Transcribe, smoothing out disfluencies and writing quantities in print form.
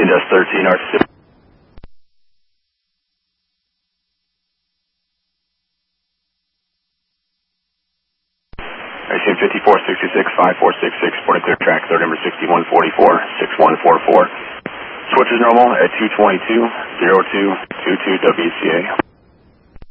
13, RC. RC 5466, 5466, point clear track, third number 6144, 6144. Switch is normal at 222, 0222 WCA.